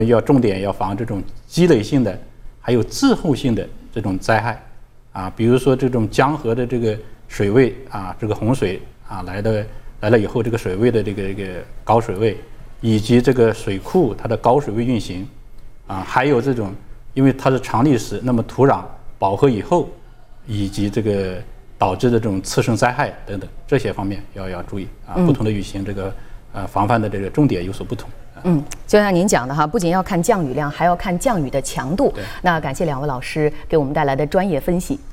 要重点要防这种积累性的，还有滞后性的这种灾害啊，比如说这种江河的这个水位啊，这个洪水啊来了以后，这个水位的这个高水位，以及这个水库它的高水位运行啊，还有这种因为它是长历史，那么土壤饱和以后，以及这个导致的这种次生灾害等等这些方面要注意啊，不同的雨型这个防范的这个重点有所不同。 就像您讲的哈，不仅要看降雨量，还要看降雨的强度。那感谢两位老师给我们带来的专业分析。